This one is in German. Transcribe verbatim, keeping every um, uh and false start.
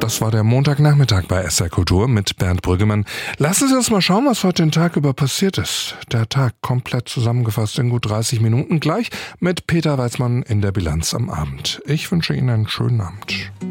Das war der Montagnachmittag bei S R Kultur mit Bernd Brüggemann. Lassen Sie uns mal schauen, was heute den Tag über passiert ist. Der Tag komplett zusammengefasst in gut dreißig Minuten, gleich mit Peter Weizmann in der Bilanz am Abend. Ich wünsche Ihnen einen schönen Abend.